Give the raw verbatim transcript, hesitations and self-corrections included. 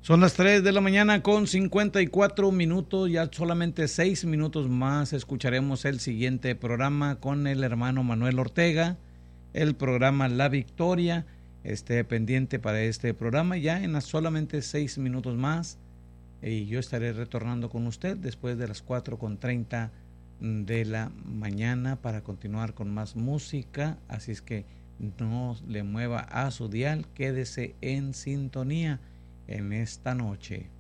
Son las tres de la mañana con cincuenta y cuatro minutos, ya solamente seis minutos más escucharemos el siguiente programa con el hermano Manuel Ortega, el programa La Victoria. Esté pendiente para este programa ya en solamente seis minutos más y yo estaré retornando con usted después de las cuatro con treinta de la mañana para continuar con más música, así es que no le mueva a su dial, quédese en sintonía en esta noche.